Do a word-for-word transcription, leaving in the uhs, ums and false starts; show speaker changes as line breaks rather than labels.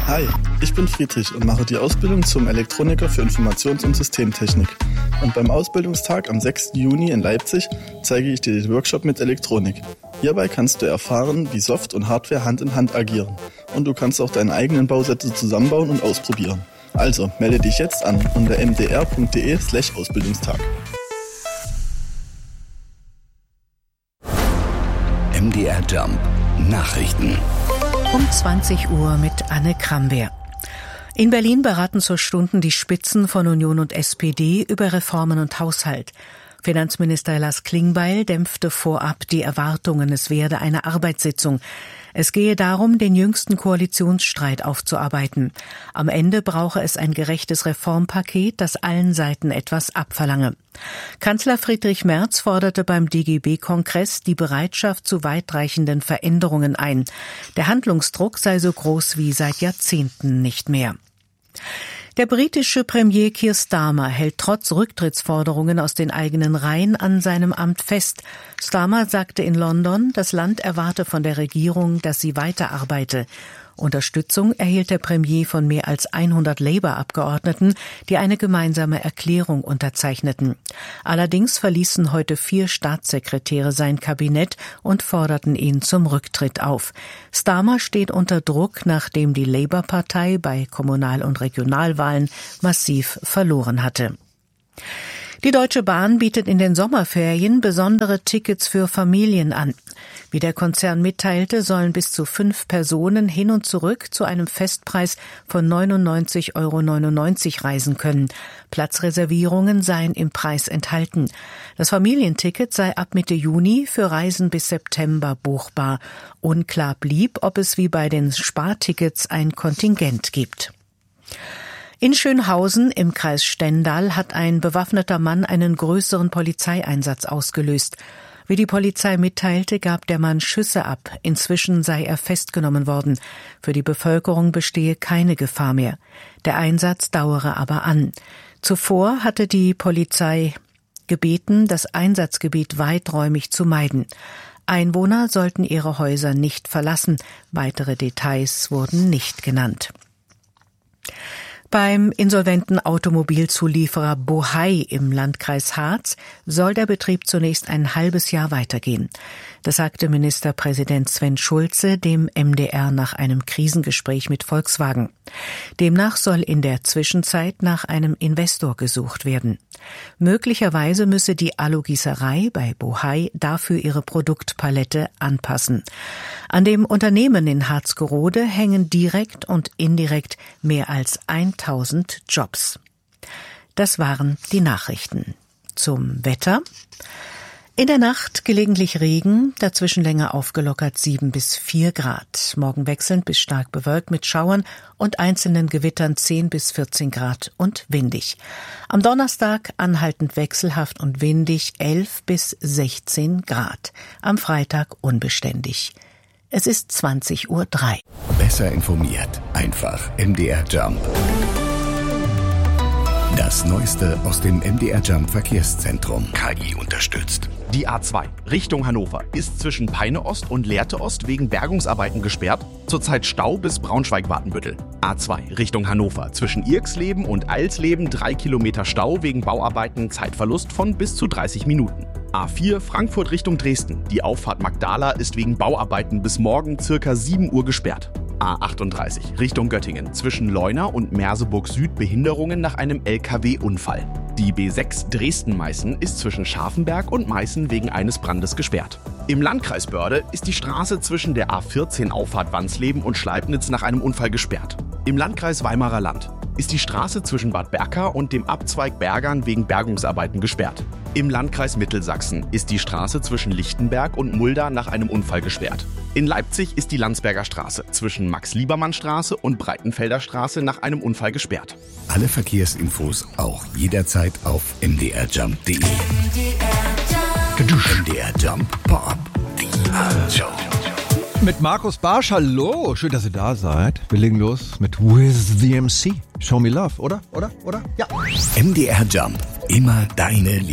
Hi, ich bin Friedrich und mache die Ausbildung zum Elektroniker für Informations- und Systemtechnik. Und beim Ausbildungstag am sechsten Juni in Leipzig zeige ich dir den Workshop mit Elektronik. Hierbei kannst du erfahren, wie Soft und Hardware Hand in Hand agieren. Und du kannst auch deine eigenen Bausätze zusammenbauen und ausprobieren. Also, melde dich jetzt an unter m d r punkt d e slash Ausbildungstag.
M D R Jump Nachrichten.
Um zwanzig Uhr mit Anne Kramwehr. In Berlin beraten zur Stunden die Spitzen von Union und S P D über Reformen und Haushalt. Finanzminister Lars Klingbeil dämpfte vorab die Erwartungen, es werde eine Arbeitssitzung. Es gehe darum, den jüngsten Koalitionsstreit aufzuarbeiten. Am Ende brauche es ein gerechtes Reformpaket, das allen Seiten etwas abverlange. Kanzler Friedrich Merz forderte beim D G B-Kongress die Bereitschaft zu weitreichenden Veränderungen ein. Der Handlungsdruck sei so groß wie seit Jahrzehnten nicht mehr. Der britische Premier Keir Starmer hält trotz Rücktrittsforderungen aus den eigenen Reihen an seinem Amt fest. Starmer sagte in London, das Land erwarte von der Regierung, dass sie weiterarbeite. Unterstützung erhielt der Premier von mehr als hundert Labour-Abgeordneten, die eine gemeinsame Erklärung unterzeichneten. Allerdings verließen heute vier Staatssekretäre sein Kabinett und forderten ihn zum Rücktritt auf. Starmer steht unter Druck, nachdem die Labour-Partei bei Kommunal- und Regionalwahlen massiv verloren hatte. Die Deutsche Bahn bietet in den Sommerferien besondere Tickets für Familien an. Wie der Konzern mitteilte, sollen bis zu fünf Personen hin und zurück zu einem Festpreis von neunundneunzig Euro neunundneunzig reisen können. Platzreservierungen seien im Preis enthalten. Das Familienticket sei ab Mitte Juni für Reisen bis September buchbar. Unklar blieb, ob es wie bei den Spartickets ein Kontingent gibt. In Schönhausen im Kreis Stendal hat ein bewaffneter Mann einen größeren Polizeieinsatz ausgelöst. Wie die Polizei mitteilte, gab der Mann Schüsse ab. Inzwischen sei er festgenommen worden. Für die Bevölkerung bestehe keine Gefahr mehr. Der Einsatz dauere aber an. Zuvor hatte die Polizei gebeten, das Einsatzgebiet weiträumig zu meiden. Einwohner sollten ihre Häuser nicht verlassen. Weitere Details wurden nicht genannt. Beim insolventen Automobilzulieferer Bohai im Landkreis Harz soll der Betrieb zunächst ein halbes Jahr weitergehen. Das sagte Ministerpräsident Sven Schulze dem M D R nach einem Krisengespräch mit Volkswagen. Demnach soll in der Zwischenzeit nach einem Investor gesucht werden. Möglicherweise müsse die Alugießerei bei Bohai dafür ihre Produktpalette anpassen. An dem Unternehmen in Harzgerode hängen direkt und indirekt mehr als tausend Jobs. Das waren die Nachrichten. Zum Wetter. In der Nacht gelegentlich Regen, dazwischen länger aufgelockert sieben bis vier Grad. Morgen wechselnd bis stark bewölkt mit Schauern und einzelnen Gewittern zehn bis vierzehn Grad und windig. Am Donnerstag anhaltend wechselhaft und windig elf bis sechzehn Grad. Am Freitag unbeständig. Es ist zwanzig Uhr drei.
Besser informiert. Einfach M D R Jump. Das Neueste aus dem M D R Jump Verkehrszentrum. K I unterstützt.
Die A zwei Richtung Hannover ist zwischen Peine Ost und Lehrte Ost wegen Bergungsarbeiten gesperrt. Zurzeit Stau bis Braunschweig-Watenbüttel. A zwei Richtung Hannover zwischen Irksleben und Eilsleben drei Kilometer Stau wegen Bauarbeiten, Zeitverlust von bis zu dreißig Minuten. A vier Frankfurt Richtung Dresden. Die Auffahrt Magdala ist wegen Bauarbeiten bis morgen circa sieben Uhr gesperrt. A achtunddreißig Richtung Göttingen zwischen Leuna und Merseburg Süd Behinderungen nach einem L K W-Unfall. Die B sechs Dresden-Meißen ist zwischen Scharfenberg und Meißen wegen eines Brandes gesperrt. Im Landkreis Börde ist die Straße zwischen der A vierzehn Auffahrt Wansleben und Schleibnitz nach einem Unfall gesperrt. Im Landkreis Weimarer Land ist die Straße zwischen Bad Berka und dem Abzweig Bergern wegen Bergungsarbeiten gesperrt. Im Landkreis Mittelsachsen ist die Straße zwischen Lichtenberg und Mulda nach einem Unfall gesperrt. In Leipzig ist die Landsberger Straße zwischen Max-Liebermann-Straße und Breitenfelder Straße nach einem Unfall gesperrt.
Alle Verkehrsinfos auch jederzeit auf m d r jump punkt d e. M D R Jump Pop. Die Show.
Mit Markus Barsch, hallo, schön, dass ihr da seid. Wir legen los mit With the M C. Show me love, oder? Oder? Oder? Ja.
M D R Jump, immer deine Liebe.